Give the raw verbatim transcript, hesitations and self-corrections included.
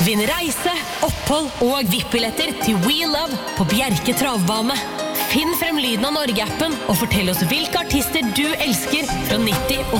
Vinn reise, opphold og V I P-billetter til We Love på Bjerke Travbane. Finn frem lyden av Norge-appen og fortell oss hvilke artister du elsker fra nitti- og